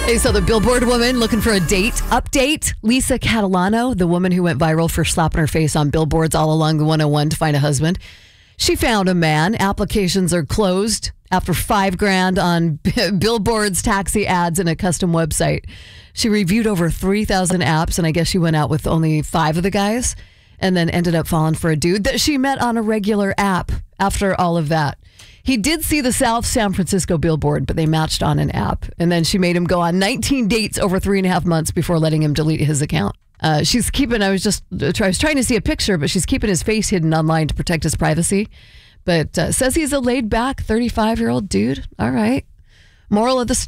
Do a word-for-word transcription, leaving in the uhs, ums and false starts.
Okay, so the Billboard woman looking for a date update. Lisa Catalano, the woman who went viral for slapping her face on billboards all along the one oh one to find a husband. She found a man. Applications are closed after five grand on b- billboards, taxi ads, and a custom website. She reviewed over three thousand apps, and I guess she went out with only five of the guys and then ended up falling for a dude that she met on a regular app after all of that. He did see the South San Francisco billboard, but they matched on an app. And then she made him go on nineteen dates over three and a half months before letting him delete his account. Uh, she's keeping, I was just, I was trying to see a picture, but she's keeping his face hidden online to protect his privacy. But uh, says he's a laid back thirty-five year old dude. All right. Moral of the story.